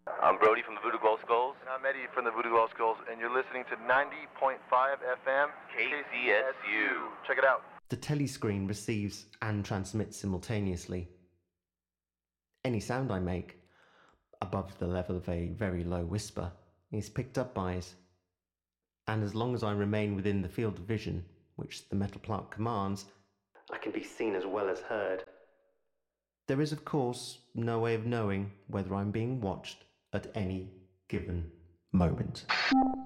I'm Brody from the Voodoo Glow Skulls. And I'm Eddie from the Voodoo Glow Skulls, and you're listening to 90.5 FM KCSU. Check it out. The telescreen receives and transmits simultaneously. Any sound I make, above the level of a very low whisper, is picked up by it. And as long as I remain within the field of vision, which the metal plant commands, I can be seen as well as heard. There is, of course, no way of knowing whether I'm being watched at any given moment.